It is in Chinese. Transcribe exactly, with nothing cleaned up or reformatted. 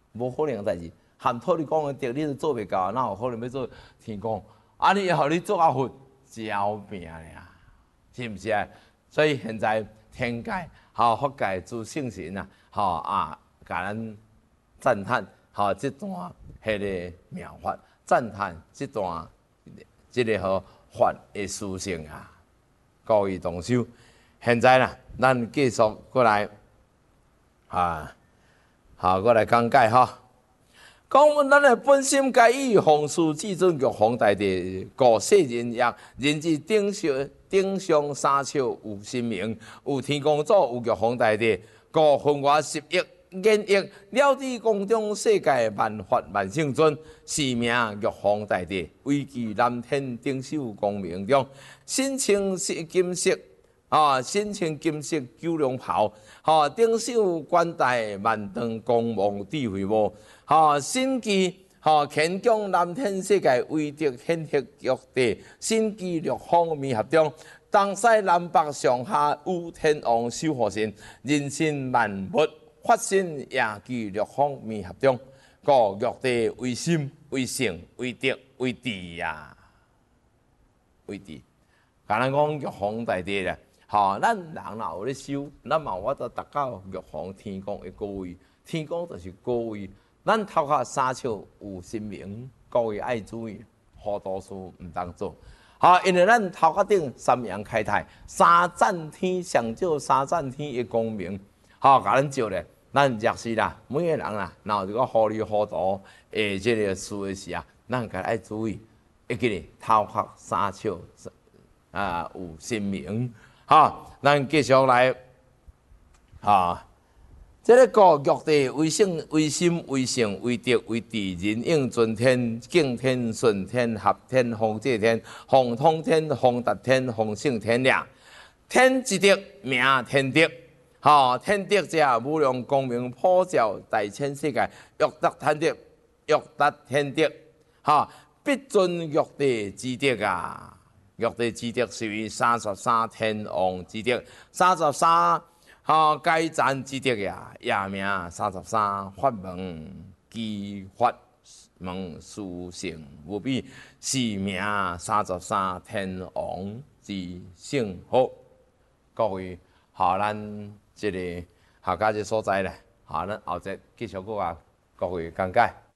无可能代志。含土地公的德，你都做袂到，哪有可能要做天公？啊，你互你做啊佛，招命俩，是毋是啊？所以现在天界、吼佛界诸圣神啊，吼啊，甲咱赞叹，吼这段迄个妙法，赞叹这段这个好法的殊胜啊，各位同修。现在啦，咱继续过来啊，好过来讲解哈。讲阮咱的本心该以弘誓至尊玉皇大帝，故世人也人之顶上顶上三笑有神明，有天公祖，有玉皇大帝，故分外十亿。言益了知宫中世界万法万圣尊，是名玉皇大帝，位居南天顶首光明中，身穿金色啊，身穿金色九龙袍，哈，顶首冠戴万丈光芒智慧帽，哈，身具哈乾宫南天世界威德显赫玉帝，身具六方弥合中。东西南北上下有天王守护神，人身万物。发生也具六方弥合中，故玉帝为心、为性、为德、为智呀，为智。甲咱讲玉皇大帝咧，吼，咱人若有咧修，咱嘛有法度达到玉皇天公的高位。天公就是高位，咱头壳三笑有神明，各位爱注意，好多事毋当做。好，因为咱头壳顶三阳开泰，三赞天上照三赞天的光明，好，甲咱照咧。咱若是啦，每个人啦，若有一个糊里糊涂诶，即个事的时啊，咱家爱注意，会记咧头壳三笑啊有神明，哈，咱继续来，哈，即、这个国玉帝为性为心为性为德为智，人应尊天敬天顺天合天弘济天弘通天弘达天弘圣天俩，天之德名天德。吼，天德者，无量光明普照大千世界，欲得天德，欲得天德，吼，必尊玉帝之德啊！玉帝之德是为三十三天王之德，三十三吼阶赞之德呀，也名三十三法门基法门殊胜无比，是名三十三天王之圣好。各位，好咱。这个下家这所在咧，好，咱后节继续搁啊各位讲解。